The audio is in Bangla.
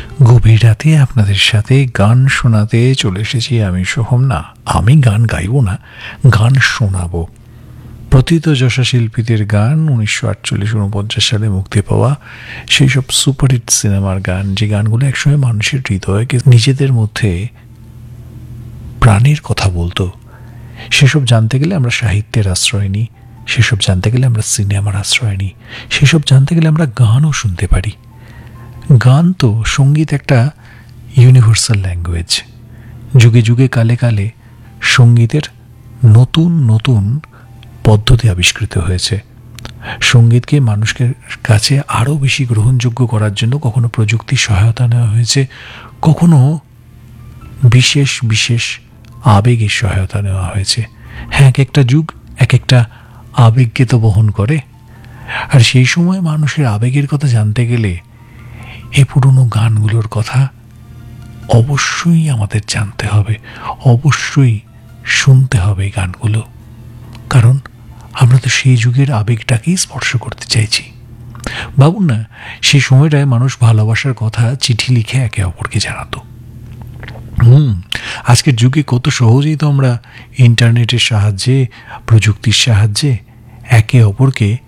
গভীর রাতে আপনাদের সাথে গান শোনাতে চলে এসেছি আমি সোহম। না, আমি গান গাইব না, গান শোনাবো। প্রথিতযশা শিল্পীদের গান, 1948-49 সালে মুক্তি পাওয়া সেই সব সুপারহিট সিনেমার গান, যে গানগুলো একসময় মানুষের হৃদয়কে নিজেদের মধ্যে প্রাণের কথা বলতো। সেসব জানতে গেলে আমরা সাহিত্যের আশ্রয় নিই, সেসব জানতে গেলে আমরা সিনেমার আশ্রয় নিই, সেসব জানতে গেলে আমরা গানও শুনতে পারি। গান তো, সঙ্গীত একটা ইউনিভার্সাল ল্যাঙ্গুয়েজ। যুগে যুগে কালে কালে সঙ্গীতের নতুন নতুন পদ্ধতি আবিষ্কৃত হয়েছে। সঙ্গীতকে মানুষের কাছে আরও বেশি গ্রহণযোগ্য করার জন্য কখনো প্রযুক্তির সহায়তা নেওয়া হয়েছে, কখনো বিশেষ বিশেষ আবেগের সহায়তা নেওয়া হয়েছে। হ্যাঁ, এক একটা যুগ এক একটা আবেগকে তো বহন করে। আর সেই সময় মানুষের আবেগের কথা জানতে গেলে এই পুরনো গানগুলোর কথা অবশ্যই আমাদের জানতে হবে, অবশ্যই শুনতে হবে এই গানগুলো, কারণ আমরা তো সেই যুগের আবেগটাকেই স্পর্শ করতে চাইছি। ভাবুন না, সেই সময়টায় মানুষ ভালোবাসার কথা চিঠি লিখে একে অপরকে জানাতো। আজকের যুগে কত সহজেই তো আমরা ইন্টারনেটের সাহায্যে, প্রযুক্তির সাহায্যে একে অপরকে